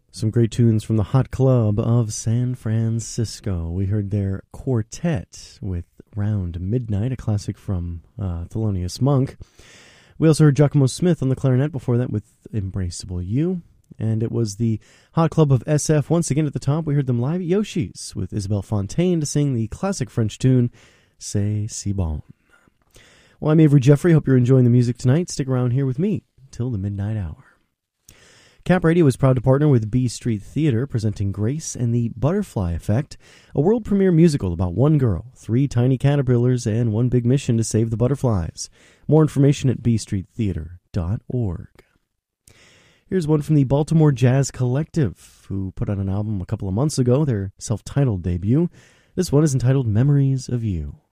Some great tunes from the Hot Club of San Francisco. We heard their Quartet with Round Midnight, a classic from Thelonious Monk. We also heard Giacomo Smith on the clarinet before that with Embraceable You. And it was the Hot Club of SF once again at the top. We heard them live at Yoshi's with Isabelle Fontaine to sing the classic French tune, C'est si bon. Well, I'm Avery Jeffrey. Hope you're enjoying the music tonight. Stick around here with me till the midnight hour. Cap Radio is proud to partner with B Street Theater, presenting Grace and the Butterfly Effect, a world premiere musical about one girl, 3 tiny caterpillars, and one big mission to save the butterflies. More information at bstreettheater.org. Here's one from the Baltimore Jazz Collective, who put out an album a couple of months ago, their self-titled debut. This one is entitled Memories of You.